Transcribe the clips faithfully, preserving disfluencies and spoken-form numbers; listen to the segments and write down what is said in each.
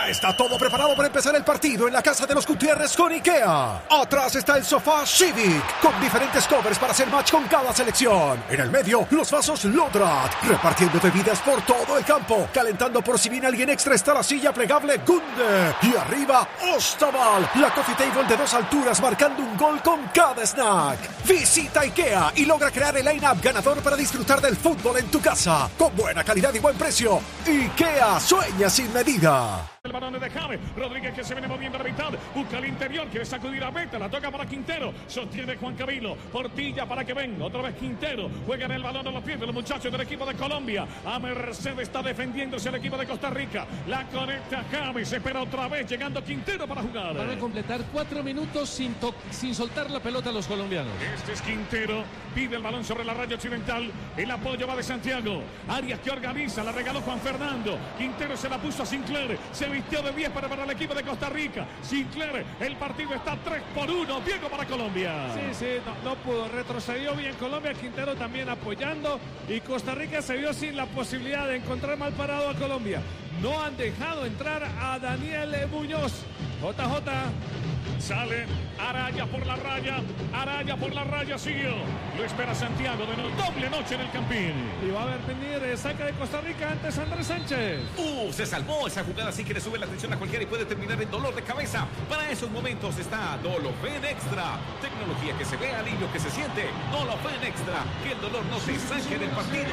Ya está todo preparado para empezar el partido en la casa de los Gutiérrez con IKEA. Atrás está el sofá Civic, con diferentes covers para hacer match con cada selección. En el medio, los vasos Lodrat, repartiendo bebidas por todo el campo. Calentando por si viene alguien extra está la silla plegable Gunde. Y arriba, Ostaval, la coffee table de dos alturas marcando un gol con cada snack. Visita IKEA y logra crear el line-up ganador para disfrutar del fútbol en tu casa. Con buena calidad y buen precio. IKEA, sueña sin medida. El balón de James, Rodríguez que se viene moviendo a la mitad, busca el interior, quiere sacudir a meta, la toca para Quintero, sostiene Juan Camilo, Portilla para que venga, otra vez Quintero, juegan el balón a los pies de los muchachos del equipo de Colombia, a Mercedes está defendiéndose el equipo de Costa Rica, la conecta James, espera otra vez, llegando Quintero para jugar. Van a completar cuatro minutos sin, sin soltar la pelota a los colombianos. Este es Quintero, pide el balón sobre la raya occidental, el apoyo va de Santiago, Arias que organiza, la regaló Juan Fernando, Quintero se la puso a Sinclair, se vistió de diez para, para el equipo de Costa Rica. Sinclair, el partido está tres por uno. Diego para Colombia. Sí, sí, no, no pudo. Retrocedió bien Colombia. Quintero también apoyando. Y Costa Rica se vio sin la posibilidad de encontrar mal parado a Colombia. No han dejado entrar a Daniel Muñoz. J J. Sale Araya por la raya. Araya por la raya siguió. Lo espera Santiago de nuevo. Doble noche en el Campín. Y va a ver venir eh, saca de Costa Rica antes Andrés Sánchez. Uh, se salvó esa jugada, así que le sube la atención a cualquiera y puede terminar en dolor de cabeza. Para esos momentos está Dolofen Extra. Tecnología que se ve, alivio que se siente. Dolofen Extra. Que el dolor no se saque del partido.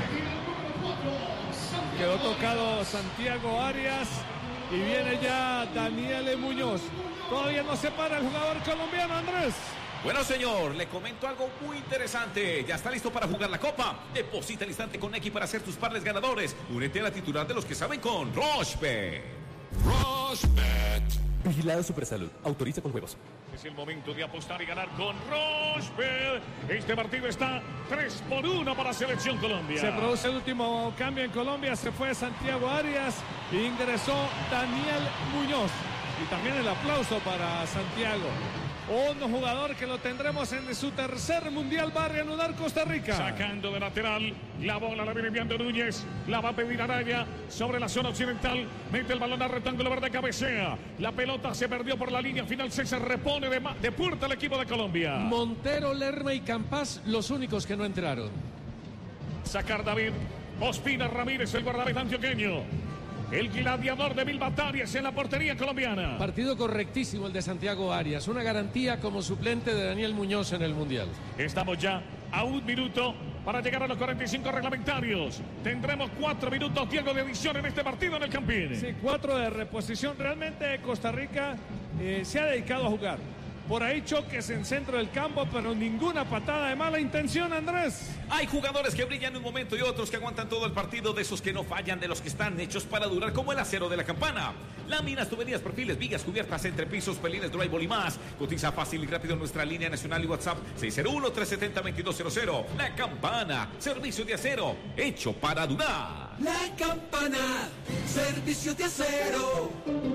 Quedó tocado Santiago Arias. Y viene ya Daniel Muñoz. Todavía no se para el jugador colombiano, Andrés. Bueno, señor, le comento algo muy interesante. Ya está listo para jugar la Copa. Deposita el instante con X para hacer tus parles ganadores. Únete a la titular de los que saben con Rochebet. Rochebet. Vigilado Supersalud. Autoriza con juegos. Es el momento de apostar y ganar con Rochebet. Este partido está tres por uno para Selección Colombia. Se produce el último cambio en Colombia. Se fue Santiago Arias. E ingresó Daniel Muñoz. Y también el aplauso para Santiago. Un jugador que lo tendremos en su tercer mundial. Va a reanudar Costa Rica. Sacando de lateral. La bola la viene enviando Núñez. La va a pedir Araya sobre la zona occidental. Mete el balón al rectángulo verde, cabecea. La pelota se perdió por la línea final. Se repone de, de puerta el equipo de Colombia. Montero, Lerma y Campas, los únicos que no entraron. Sacar David. Ospina Ramírez, el guardameta antioqueño. El gladiador de mil batallas en la portería colombiana. Partido correctísimo el de Santiago Arias. Una garantía como suplente de Daniel Muñoz en el Mundial. Estamos ya a un minuto para llegar a los cuarenta y cinco reglamentarios. Tendremos cuatro minutos, Diego, de edición en este partido en el Campín. Sí, cuatro de reposición. Realmente Costa Rica eh, se ha dedicado a jugar. Por ahí choques en centro del campo, pero ninguna patada de mala intención, Andrés. Hay jugadores que brillan un momento y otros que aguantan todo el partido, de esos que no fallan, de los que están hechos para durar, como el acero de la campana. Láminas, tuberías, perfiles, vigas, cubiertas, entrepisos, pelines, drywall y más. Cotiza fácil y rápido en nuestra línea nacional y WhatsApp seis cero uno, tres siete cero, dos dos cero cero. La Campana, servicio de acero, hecho para durar. La Campana, servicio de acero.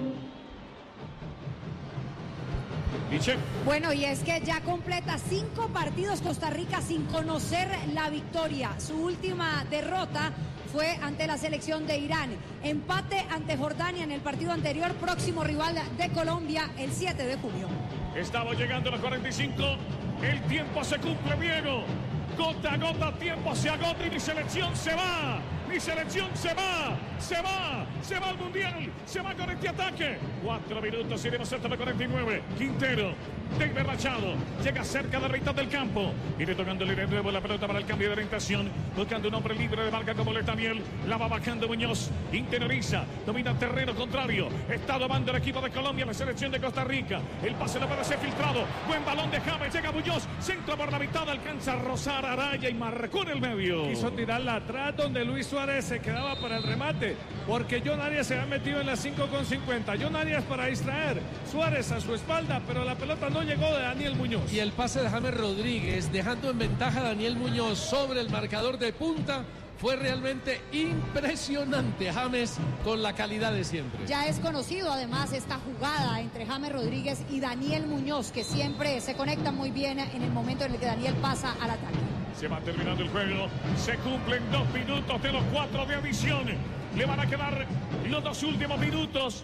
Bueno, y es que ya completa cinco partidos Costa Rica sin conocer la victoria. Su última derrota fue ante la selección de Irán. Empate ante Jordania en el partido anterior, próximo rival de Colombia el siete de junio. Estamos llegando a los cuarenta y cinco. El tiempo se cumple, Diego. Gota a gota, tiempo se agota y mi selección se va. Mi selección se va, se va, se va al Mundial, se va con este ataque. Cuatro minutos, iremos hasta los cuarenta y nueve. Quintero, David Rachado, llega cerca de la mitad del campo. Viene tocándole de nuevo la pelota para el cambio de orientación. Buscando un hombre libre de marca como Letaniel. La va bajando Muñoz, interioriza, domina terreno contrario. Está domando el equipo de Colombia, la selección de Costa Rica. El pase no puede ser filtrado. Buen balón de James, llega Muñoz, centro por la mitad, alcanza a rozar Araya y marcó en el medio. Quiso tirarla atrás donde Luis Suárez se quedaba para el remate, porque John Arias se ha metido en las cinco con cincuenta. John Arias para distraer, Suárez a su espalda, pero la pelota no llegó de Daniel Muñoz. Y el pase de James Rodríguez, dejando en ventaja a Daniel Muñoz sobre el marcador de punta, fue realmente impresionante. James con la calidad de siempre. Ya es conocido además esta jugada entre James Rodríguez y Daniel Muñoz, que siempre se conectan muy bien en el momento en el que Daniel pasa al ataque. Se va terminando el juego. Se cumplen dos minutos de los cuatro de adición. Le van a quedar los dos últimos minutos.